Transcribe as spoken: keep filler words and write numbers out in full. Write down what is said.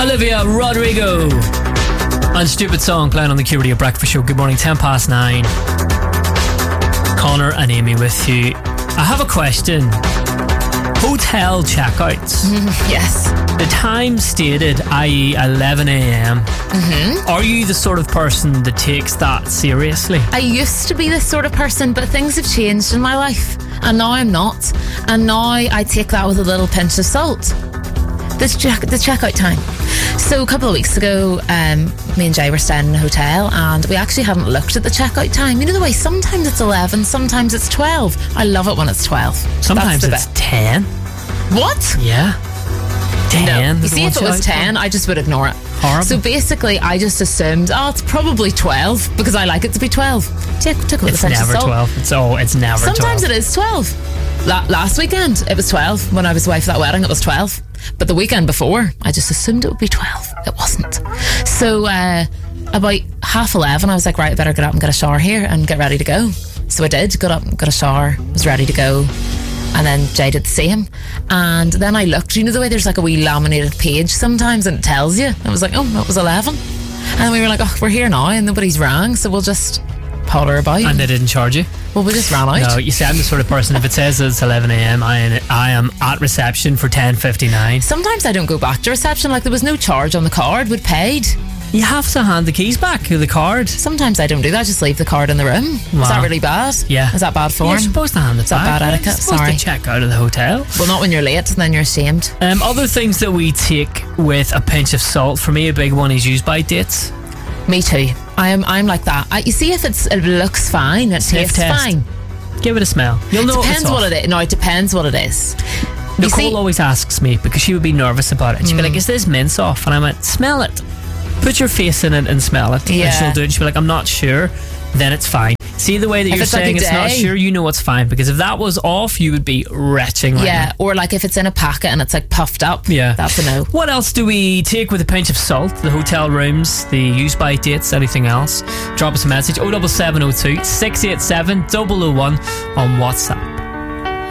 Olivia Rodrigo and Stupid Song playing on the Q Radio Breakfast Show. Good morning, ten past nine. Connor and Amy with you. I have a question. Hotel checkouts. Mm, yes. The time stated, that is eleven a.m. Mm-hmm. Are you the sort of person that takes that seriously? I used to be this sort of person, but things have changed in my life, and now I'm not. And now I take that with a little pinch of salt. This check, the checkout time. So a couple of weeks ago, um, me and Jay were staying in a hotel, and we actually hadn't looked at the checkout time. You know the way sometimes it's eleven, sometimes it's twelve. I love it when it's twelve. Sometimes it's bit. ten. What? Yeah. ten. No. You see, if it was ten, I just would ignore it. Horrible. So basically, I just assumed, oh, it's probably twelve because I like it to be twelve. Take, took it with It's a pinch of never salt. twelve. It's oh, it's never Sometimes twelve. it is twelve. La- last weekend, it was twelve. When I was away for that wedding, it was twelve. But the weekend before, I just assumed it would be twelve. It wasn't. So uh, about half eleven, I was like, right, I better get up and get a shower here and get ready to go. So I did, got up, got a shower, was ready to go. And then Jay did the same. And then I looked, you know the way there's like a wee laminated page sometimes and it tells you? I was like, oh, that was eleven. And then we were like, oh, we're here now and nobody's rang, so we'll just potter about. And they didn't charge you? Well, we just ran out. No, you see, I'm the sort of person, if it says it's eleven a.m, I, I am at reception for ten fifty-nine. Sometimes I don't go back to reception, like there was no charge on the card, we'd paid. You have to hand the keys back to the card. Sometimes I don't do that, I just leave the card in the room. Wow. Is that really bad? Yeah. Is that bad form? You're supposed to hand it Is that back. bad etiquette? You're supposed Sorry. to check out of the hotel. Well, not when you're late, then you're ashamed. Um, other things that we take with a pinch of salt, for me a big one is use by dates. Me too. I am. I'm like that. I, you see, if it's it looks fine, it Sniff tastes test. fine. Give it a smell. You'll know It depends if it's what off. it is. No, it depends what it is. You Nicole see, always asks me because she would be nervous about it. She'd Mm. be like, is this mince off? And I went, smell it. Put your face in it and smell it. Yeah. And she'll do it. She'll be like, I'm not sure. Then it's fine. See the way that If you're it's like saying a it's not day. sure, you know it's fine. Because if that was off, you would be retching right yeah, now. or like if it's in a packet and it's like puffed up. Yeah. That's a no. What else do we take with a pinch of salt? The hotel rooms, the use by dates, anything else? Drop us a message oh seven seven oh two, six eight seven, double oh one on WhatsApp.